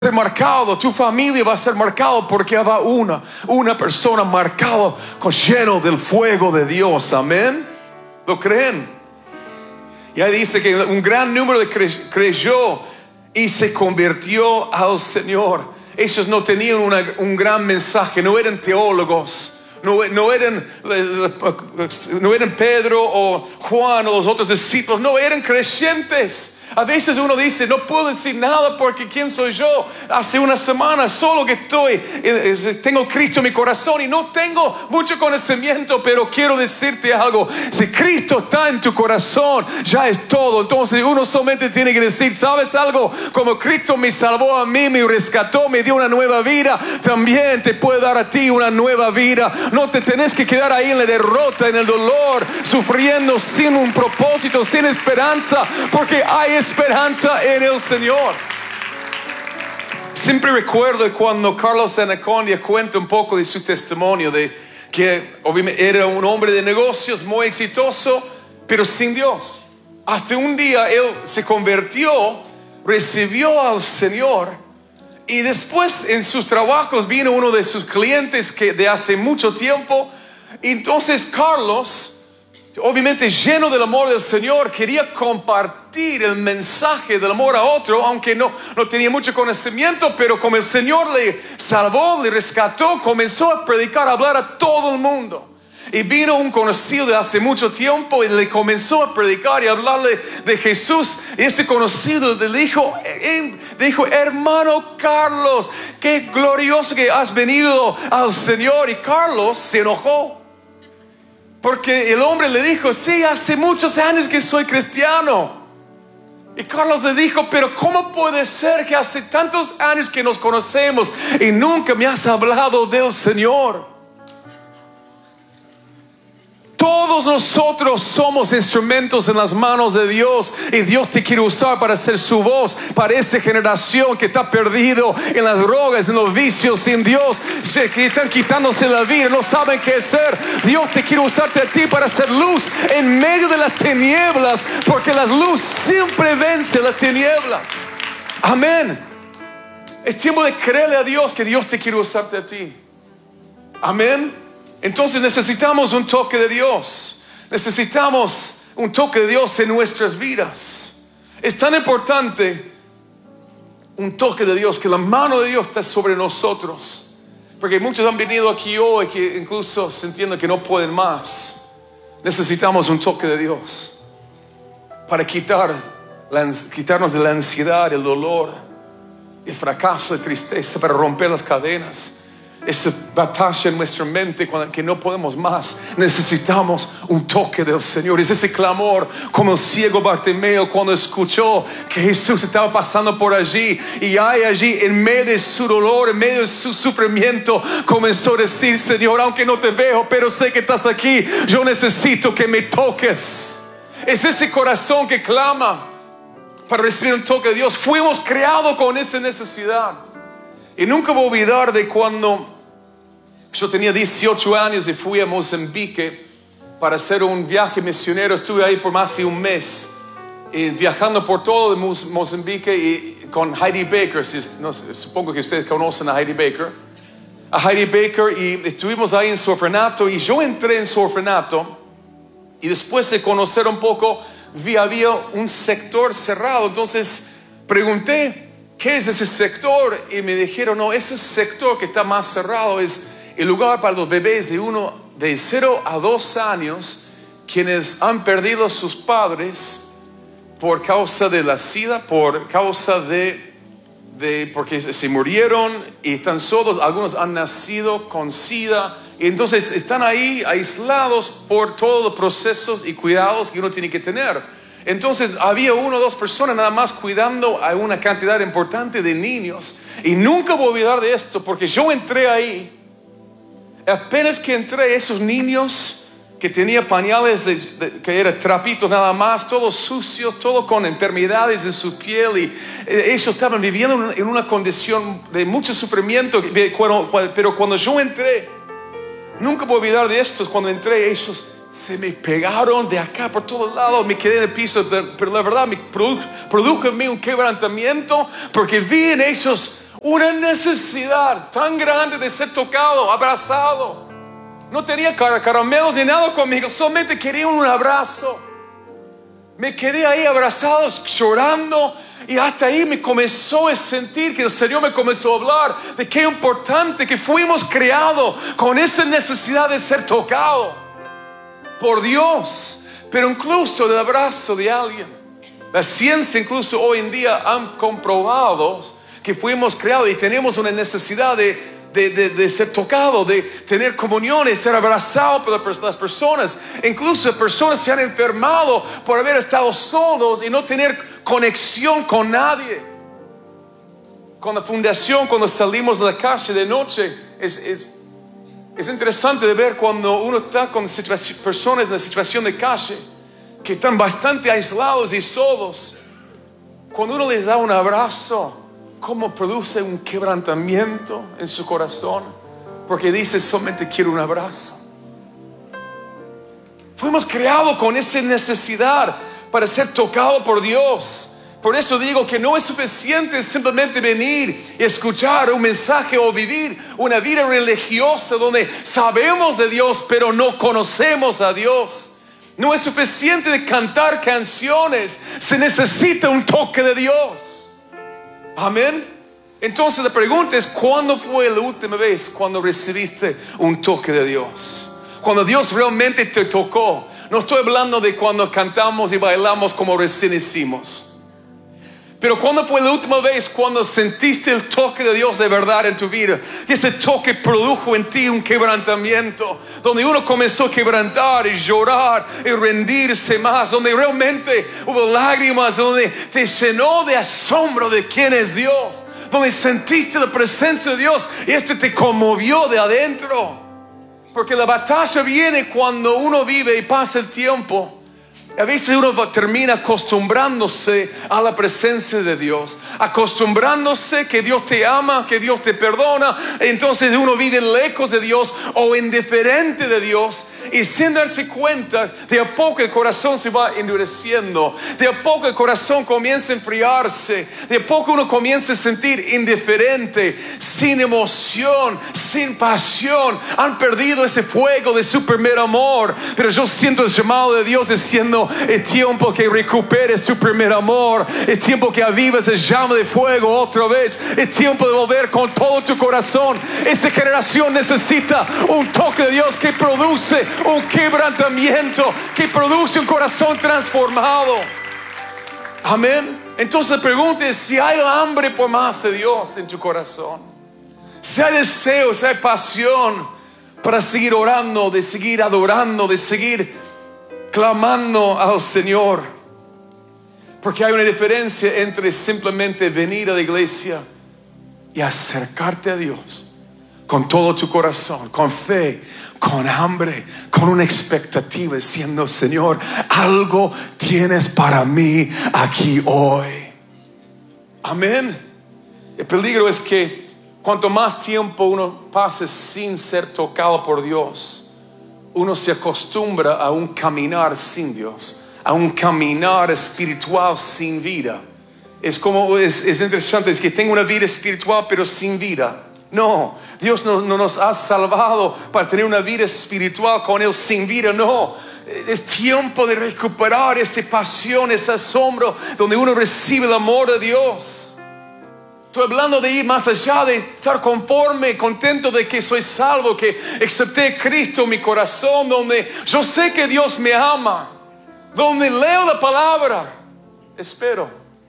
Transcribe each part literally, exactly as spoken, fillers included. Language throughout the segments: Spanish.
ser marcado, tu familia va a ser marcado porque va una, una persona marcada con lleno del fuego de Dios. Amén. ¿Lo creen? Y ahí dice que un gran número de cre- creyó y se convirtió al Señor. Ellos no tenían una, un gran mensaje, no eran teólogos. No, no, eran, no eran Pedro o Juan o los otros discípulos, no, eran creyentes. A veces uno dice, no puedo decir nada porque ¿quién soy yo? Hace una semana solo que estoy, tengo Cristo en mi corazón y no tengo mucho conocimiento, pero quiero decirte algo. Si Cristo está en tu corazón, ya es todo. Entonces uno solamente tiene que decir, ¿sabes algo? Como Cristo me salvó a mí, me rescató, me dio una nueva vida, también te puede dar a ti una nueva vida. No te tenés que quedar ahí en la derrota, en el dolor, sufriendo sin un propósito, sin esperanza, porque hay esperanza en el Señor. Siempre recuerdo cuando Carlos Anacondia cuenta un poco de su testimonio, de que obviamente era un hombre de negocios muy exitoso, pero sin Dios. Hasta un día él se convirtió, recibió al Señor, y después en sus trabajos vino uno de sus clientes que de hace mucho tiempo. Y entonces Carlos, obviamente lleno del amor del Señor, quería compartir el mensaje del amor a otro, aunque no, no tenía mucho conocimiento, pero como el Señor le salvó, le rescató, comenzó a predicar, a hablar a todo el mundo. Y vino un conocido de hace mucho tiempo y le comenzó a predicar y a hablarle de Jesús. Y ese conocido le dijo, dijo, hermano Carlos, qué glorioso que has venido al Señor. Y Carlos se enojó, porque el hombre le dijo, sí, hace muchos años que soy cristiano. Y Carlos le dijo, pero ¿cómo puede ser que hace tantos años que nos conocemos y nunca me has hablado del Señor? Todos nosotros somos instrumentos en las manos de Dios, y Dios te quiere usar para ser su voz para esta generación que está perdido en las drogas, en los vicios, sin Dios, que están quitándose la vida, no saben qué hacer. Dios te quiere usarte a ti para hacer luz en medio de las tinieblas, porque la luz siempre vence las tinieblas. Amén. Es tiempo de creerle a Dios que Dios te quiere usarte a ti. Amén. Entonces necesitamos un toque de Dios. Necesitamos un toque de Dios en nuestras vidas. Es tan importante un toque de Dios, que la mano de Dios está sobre nosotros. Porque muchos han venido aquí hoy que incluso sintiendo que no pueden más. Necesitamos un toque de Dios para quitar la, quitarnos de la ansiedad, el dolor, el fracaso, la tristeza, para romper las cadenas. Esa batalla en nuestra mente cuando que no podemos más. Necesitamos un toque del Señor. Es ese clamor como el ciego Bartimeo cuando escuchó que Jesús estaba pasando por allí, y hay allí en medio de su dolor, en medio de su sufrimiento, comenzó a decir, Señor, aunque no te veo, pero sé que estás aquí, yo necesito que me toques. Es ese corazón que clama para recibir un toque de Dios. Fuimos creados con esa necesidad. Y nunca voy a olvidar de cuando yo tenía dieciocho años y fui a Mozambique para hacer un viaje misionero. Estuve ahí por más de un mes, y viajando por todo Mozambique, y con Heidi Baker. No, supongo que ustedes conocen a Heidi Baker. A Heidi Baker, y estuvimos ahí en su orfanato. Y yo entré en su orfanato, y después de conocer un poco, vi había un sector cerrado. Entonces pregunté, ¿qué es ese sector? Y me dijeron, no, ese sector que está más cerrado es el lugar para los bebés de uno de cero a dos años quienes han perdido a sus padres por causa de la SIDA, por causa de, de porque se murieron y están solos. Algunos han nacido con SIDA, y entonces están ahí aislados por todos los procesos y cuidados que uno tiene que tener. Entonces había una o dos personas nada más cuidando a una cantidad importante de niños. Y nunca voy a olvidar de esto, porque yo entré ahí. Apenas que entré, esos niños que tenían pañales de, de, que eran trapitos nada más, todos sucios, todos con enfermedades en su piel, y eh, ellos estaban viviendo en una condición de mucho sufrimiento. Pero cuando yo entré, nunca voy a olvidar de esto. Cuando entré, ellos se me pegaron de acá por todos lados, me quedé en el piso, pero la verdad me produjo, produjo en mí un quebrantamiento, porque vi en ellos Una necesidad tan grande de ser tocado, abrazado. No tenía car caramelos ni nada conmigo, solamente quería un abrazo. Me quedé ahí abrazado, llorando. Y hasta ahí me comenzó a sentir que el Señor me comenzó a hablar de qué importante que fuimos creados con esa necesidad de ser tocado por Dios, pero incluso el abrazo de alguien. La ciencia incluso hoy en día han comprobado que fuimos creados y tenemos una necesidad de, de, de, de ser tocados, de tener comuniones, ser abrazados por las personas. Incluso personas se han enfermado por haber estado solos y no tener conexión con nadie. Con la fundación, cuando salimos de la calle de noche, es, es, es interesante de ver cuando uno está con personas en la situación de calle que están bastante aislados y solos. Cuando uno les da un abrazo, cómo produce un quebrantamiento en su corazón, porque dice: solamente quiero un abrazo. Fuimos creados con esa necesidad para ser tocados por Dios. Por eso digo que no es suficiente simplemente venir y escuchar un mensaje o vivir una vida religiosa donde sabemos de Dios pero no conocemos a Dios. No es suficiente de cantar canciones, se necesita un toque de Dios. Amén. Entonces la pregunta es: ¿cuándo fue la última vez cuando recibiste un toque de Dios? Cuando Dios realmente te tocó. No estoy hablando de cuando cantamos y bailamos como recién hicimos. Pero ¿cuándo fue la última vez cuando sentiste el toque de Dios de verdad en tu vida? Y ese toque produjo en ti un quebrantamiento, donde uno comenzó a quebrantar y llorar y rendirse más, donde realmente hubo lágrimas, donde te llenó de asombro de quién es Dios, donde sentiste la presencia de Dios y esto te conmovió de adentro. Porque la batalla viene cuando uno vive y pasa el tiempo. A veces uno termina acostumbrándose a la presencia de Dios, acostumbrándose que Dios te ama, que Dios te perdona. Entonces uno vive lejos de Dios o indiferente de Dios, y sin darse cuenta, de a poco el corazón se va endureciendo, de a poco el corazón comienza a enfriarse, de a poco uno comienza a sentir indiferente, sin emoción, sin pasión. Han perdido ese fuego de su primer amor. Pero yo siento el llamado de Dios diciendo: es tiempo que recuperes tu primer amor. Es tiempo que avives el llama de fuego otra vez. Es tiempo de volver con todo tu corazón. Esa generación necesita un toque de Dios que produce un quebrantamiento, que produce un corazón transformado. Amén. Entonces la pregunta es: si hay hambre por más de Dios en tu corazón, si hay deseo, si hay pasión para seguir orando, de seguir adorando, de seguir clamando al Señor. Porque hay una diferencia entre simplemente venir a la iglesia y acercarte a Dios con todo tu corazón, con fe, con hambre, con una expectativa, diciendo: Señor, algo tienes para mí aquí hoy. Amén. El peligro es que cuanto más tiempo uno pase sin ser tocado por Dios, uno se acostumbra a un caminar sin Dios, a un caminar espiritual sin vida. Es como, es, es interesante, es que tengo una vida espiritual pero sin vida. No, Dios no, no nos ha salvado para tener una vida espiritual con Él sin vida. No, es tiempo de recuperar esa pasión, ese asombro, donde uno recibe el amor de Dios. Estoy hablando de ir más allá, de estar conforme, contento de que soy salvo, que acepté a Cristo en mi corazón, donde yo sé que Dios me ama, donde leo la palabra, espero,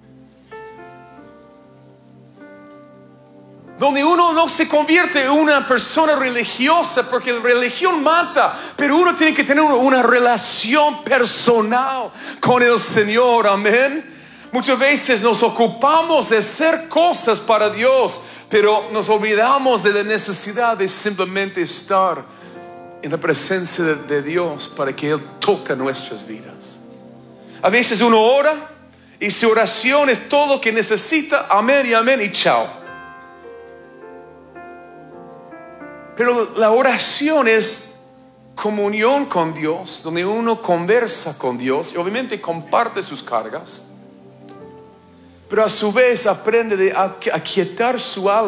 donde uno no se convierte en una persona religiosa, porque la religión mata, pero uno tiene que tener una relación personal con el Señor. Amén. Muchas veces nos ocupamos de hacer cosas para Dios, pero nos olvidamos de la necesidad de simplemente estar en la presencia de, de Dios para que Él toque nuestras vidas. A veces uno ora y su oración es todo lo que necesita, amén y amén y chao. Pero la oración es comunión con Dios, donde uno conversa con Dios y obviamente comparte sus cargas, pero a su vez aprende a aquietar su alma